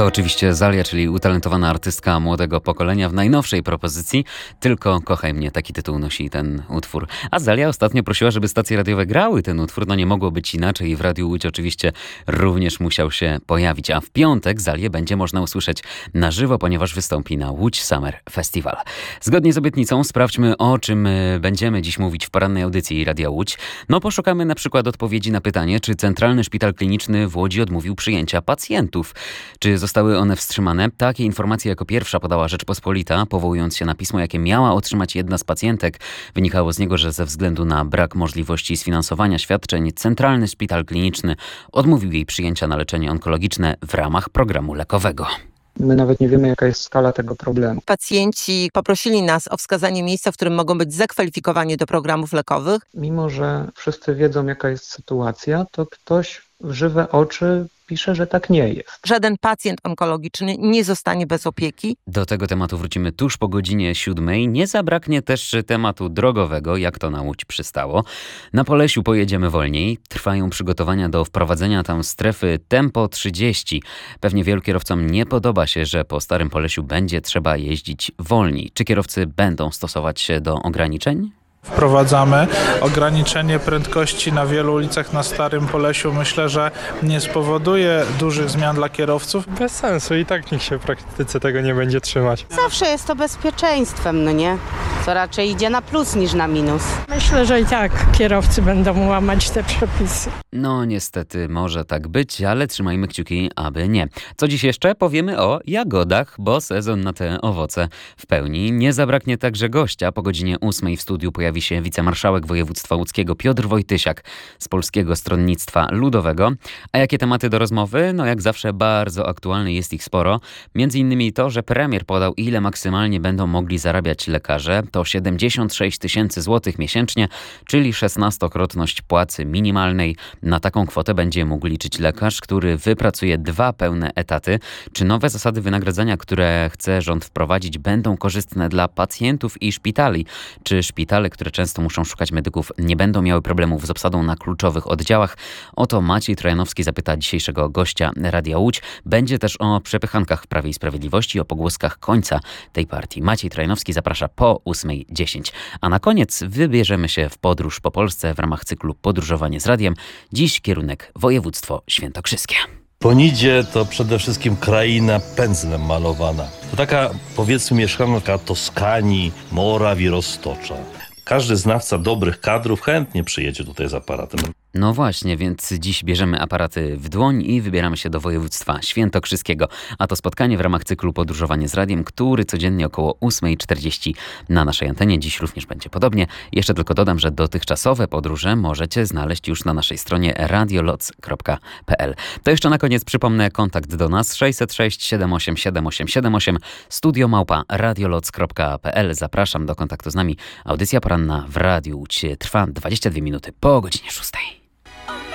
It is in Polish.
To oczywiście Zalia, czyli utalentowana artystka młodego pokolenia w najnowszej propozycji Tylko kochaj mnie, taki tytuł nosi ten utwór. A Zalia ostatnio prosiła, żeby stacje radiowe grały ten utwór. No nie mogło być inaczej i w Radiu Łódź oczywiście również musiał się pojawić. A w piątek Zalię będzie można usłyszeć na żywo, ponieważ wystąpi na Łódź Summer Festival. Zgodnie z obietnicą sprawdźmy, o czym będziemy dziś mówić w porannej audycji Radia Łódź. No poszukamy na przykład odpowiedzi na pytanie, czy Centralny Szpital Kliniczny w Łodzi odmówił przyjęcia pacjentów. Czy zostały one wstrzymane? Takie informacje jako pierwsza podała Rzeczpospolita, powołując się na pismo, jakie miała otrzymać jedna z pacjentek. Wynikało z niego, że ze względu na brak możliwości sfinansowania świadczeń Centralny Szpital Kliniczny odmówił jej przyjęcia na leczenie onkologiczne w ramach programu lekowego. My nawet nie wiemy, jaka jest skala tego problemu. Pacjenci poprosili nas o wskazanie miejsca, w którym mogą być zakwalifikowani do programów lekowych. Mimo że wszyscy wiedzą, jaka jest sytuacja, to ktoś w żywe oczy pisze, że tak nie jest. Żaden pacjent onkologiczny nie zostanie bez opieki. Do tego tematu wrócimy tuż po godzinie 7. Nie zabraknie też tematu drogowego, jak to na Łódź przystało. Na Polesiu pojedziemy wolniej. Trwają przygotowania do wprowadzenia tam strefy Tempo 30. Pewnie wielu kierowcom nie podoba się, że po Starym Polesiu będzie trzeba jeździć wolniej. Czy kierowcy będą stosować się do ograniczeń? Wprowadzamy ograniczenie prędkości na wielu ulicach na Starym Polesiu. Myślę, że nie spowoduje dużych zmian dla kierowców. Bez sensu, i tak nikt się w praktyce tego nie będzie trzymać. Zawsze jest to bezpieczeństwem, no nie? Co raczej idzie na plus niż na minus. Myślę, że i tak kierowcy będą łamać te przepisy. No niestety może tak być, ale trzymajmy kciuki, aby nie. Co dziś jeszcze? Powiemy o jagodach, bo sezon na te owoce w pełni. Nie zabraknie także gościa. Po godzinie 8 w studiu pojawi się wicemarszałek województwa łódzkiego Piotr Wojtysiak z Polskiego Stronnictwa Ludowego. A jakie tematy do rozmowy? No jak zawsze bardzo aktualne, jest ich sporo. Między innymi to, że premier podał, ile maksymalnie będą mogli zarabiać lekarze. To 76 tysięcy złotych miesięcznie, czyli 16-krotność płacy minimalnej. Na taką kwotę będzie mógł liczyć lekarz, który wypracuje 2 pełne etaty. Czy nowe zasady wynagradzania, które chce rząd wprowadzić, będą korzystne dla pacjentów i szpitali? Czy szpitale, które często muszą szukać medyków, nie będą miały problemów z obsadą na kluczowych oddziałach? O to Maciej Trojanowski zapyta dzisiejszego gościa Radia Łódź. Będzie też o przepychankach w Prawie i Sprawiedliwości, o pogłoskach końca tej partii. Maciej Trojanowski zaprasza po 8:10. A na koniec wybierzemy się w podróż po Polsce w ramach cyklu Podróżowanie z Radiem. Dziś kierunek województwo świętokrzyskie. Ponidzie to przede wszystkim kraina pędzlem malowana. To taka, powiedzmy, mieszkanka Toskanii, Morawii, Roztocza. Każdy znawca dobrych kadrów chętnie przyjedzie tutaj z aparatem. No właśnie, więc dziś bierzemy aparaty w dłoń i wybieramy się do województwa świętokrzyskiego. A to spotkanie w ramach cyklu Podróżowanie z Radiem, który codziennie około 8:40 na naszej antenie. Dziś również będzie podobnie. Jeszcze tylko dodam, że dotychczasowe podróże możecie znaleźć już na naszej stronie radioloc.pl. To jeszcze na koniec przypomnę kontakt do nas 606 78 7878 studio@radioloc.pl. Zapraszam do kontaktu z nami. Audycja poranna w Radiu Łódź trwa 22 minuty po godzinie 6.